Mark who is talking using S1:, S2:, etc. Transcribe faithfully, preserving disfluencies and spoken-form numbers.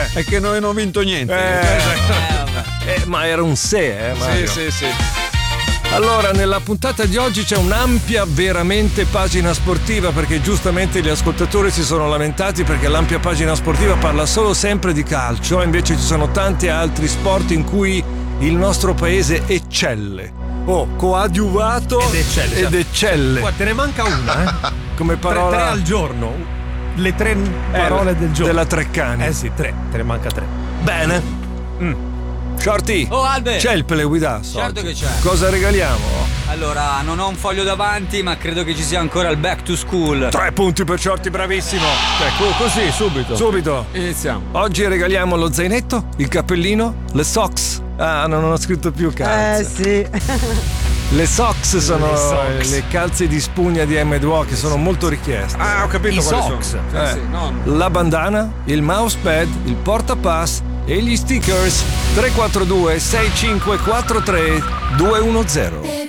S1: Eh. È che noi non ho vinto niente.
S2: Eh, eh, ma era un se, eh, Mario.
S1: Sì, sì, sì.
S2: Allora, nella puntata di oggi c'è un'ampia veramente pagina sportiva, perché giustamente gli ascoltatori si sono lamentati perché l'ampia pagina sportiva parla solo sempre di calcio, invece ci sono tanti altri sport in cui il nostro paese eccelle. Oh, coadiuvato
S3: ed eccelle.
S2: Ed eccelle.
S3: Guarda, te ne manca una, eh?
S2: Come parola.
S3: Tre, tre al giorno. Le tre parole
S2: eh,
S3: del giorno.
S2: Della Treccani.
S3: Eh sì, tre. Te ne manca tre.
S2: Bene. Mm. Shorty,
S4: oh Albe,
S2: c'è il Peleguidasso?
S4: Certo che c'è.
S2: Cosa regaliamo?
S4: Allora, non ho un foglio davanti, ma credo che ci sia ancora il back to school.
S2: Tre punti per Shorty, bravissimo.
S1: Ecco, così, subito.
S2: Subito.
S1: Iniziamo.
S2: Oggi regaliamo lo zainetto, il cappellino, le socks. Ah, non ho scritto più calze.
S5: Eh sì.
S2: Le socks sono
S3: le, socks.
S2: le calze di spugna di M due O che sono molto richieste.
S1: Ah, ho capito
S3: I
S1: quali
S3: socks.
S1: sono.
S2: Eh.
S1: Sì, sì, no.
S2: La bandana, il mousepad, il portapass e gli stickers. Tre quattro due sei cinque quattro tre due uno zero.